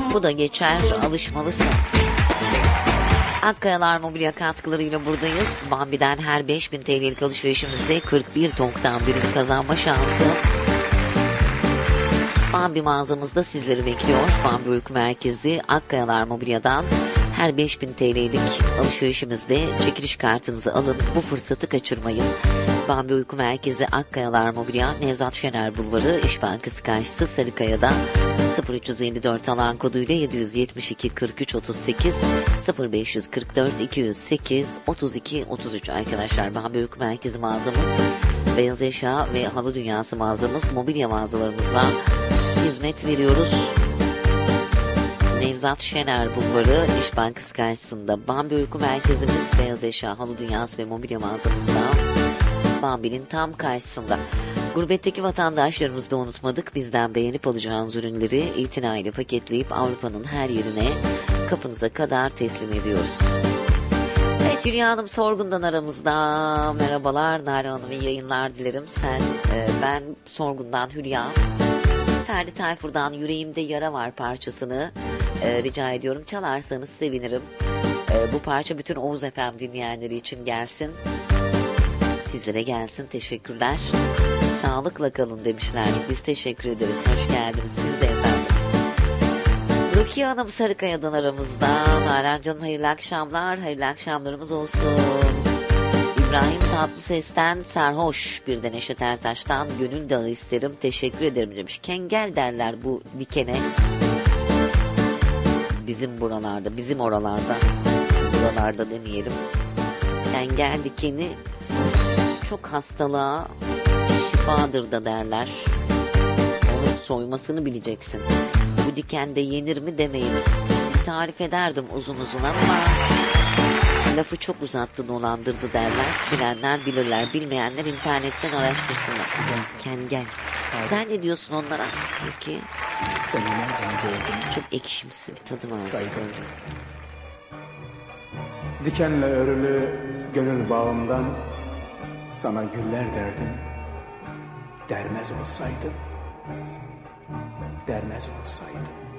Bu da geçer, alışmalısın. Akkayalar Mobilya katkılarıyla buradayız. Bambi'den her 5.000 TL'lik alışverişimizde 41 tongdan birini kazanma şansı. Bambi mağazamızda sizleri bekliyor. Bambi Uyku Merkezi Akkayalar Mobilya'dan her 5.000 TL'lik alışverişimizde çekiliş kartınızı alın. Bu fırsatı kaçırmayın. Bambi Uyku Merkezi Akkayalar Mobilya, Nevzat Şener Bulvarı, İş Bankası karşısı Sarıkaya'da 0354 alan koduyla 772 43 38 0544 208 32 33 arkadaşlar. Bambi Uyku Merkezi mağazamız, beyaz eşya ve halı dünyası mağazamız, mobilya mağazalarımızla hizmet veriyoruz. Nevzat Şener Bulvarı, İş Bankası karşısında Bambi Uyku Merkezimiz, beyaz eşya, halı dünyası ve mobilya mağazamızda Bambi'nin tam karşısında. Gurbetteki vatandaşlarımızı da unutmadık. Bizden beğenip alacağınız ürünleri itinayla paketleyip Avrupa'nın her yerine kapınıza kadar teslim ediyoruz. Evet, Hülya Hanım Sorgun'dan aramızda. Merhabalar Nalan Hanım, iyi yayınlar dilerim. Ben Sorgun'dan Hülya. Ferdi Tayfur'dan Yüreğimde Yara Var parçasını rica ediyorum. Çalarsanız sevinirim. Bu parça bütün Oğuz FM dinleyenleri için gelsin. Sizlere gelsin. Teşekkürler. Sağlıkla kalın demişler. Biz teşekkür ederiz. Hoş geldiniz. Siz de efendim. Rukiye Hanım Sarıkaya'dan aramızda. Nalan Canım hayırlı akşamlar. Hayırlı akşamlarımız olsun. İbrahim Tatlıses'ten Sarhoş, bir de Neşet Ertaş'tan Gönül Dağı isterim. Teşekkür ederim demiş. Kengel derler bu dikene. Bizim buralarda, bizim oralarda. Buralarda demeyelim. Kengel dikeni çok hastalığa şifadır da derler. Onun soymasını bileceksin. Bu dikende yenir mi demeyin. Şimdi tarif ederdim uzun uzun ama lafı çok uzattı, dolandırdı derler. Bilenler bilirler, bilmeyenler internetten araştırsınlar. Kengel. Sen ne diyorsun onlara? Peki. Çok ekşimsi bir tadı var. Dikenle örülü gönül bağımdan sana güller derdim. Dermez olsaydım, dermez olsaydım.